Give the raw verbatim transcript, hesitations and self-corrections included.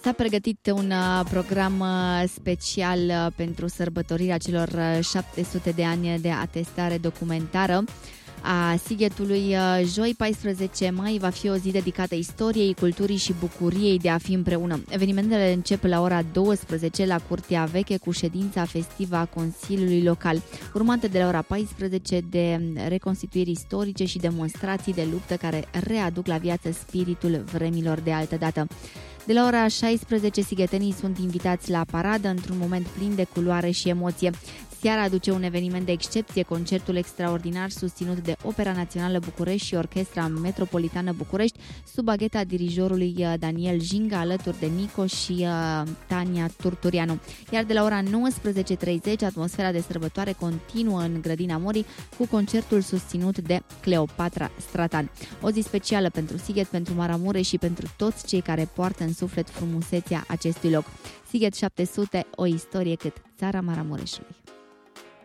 S-a pregătit un uh, program uh, special uh, pentru sărbătorirea celor uh, șapte sute de ani de atestare documentară a Sighetului. Joi, paisprezece mai, va fi o zi dedicată istoriei, culturii și bucuriei de a fi împreună. Evenimentele încep la ora douăsprezece la Curtea Veche cu ședința festivă a Consiliului Local, urmată de la ora paisprezece de reconstituiri istorice și demonstrații de luptă care readuc la viață spiritul vremilor de altădată. De la ora șaisprezece, sighetenii sunt invitați la paradă într-un moment plin de culoare și emoție. Seara aduce un eveniment de excepție, concertul extraordinar susținut de Opera Națională București și Orchestra Metropolitană București, sub agheta dirijorului Daniel Jinga, alături de Nico și uh, Tania Turturianu. Iar de la ora nouăsprezece și treizeci, atmosfera de sărbătoare continuă în Grădina Morii cu concertul susținut de Cleopatra Stratan. O zi specială pentru Sighet, pentru Maramureș și pentru toți cei care poartă în suflet frumusețea acestui loc. Sighet șapte sute, o istorie cât țara Maramureșului.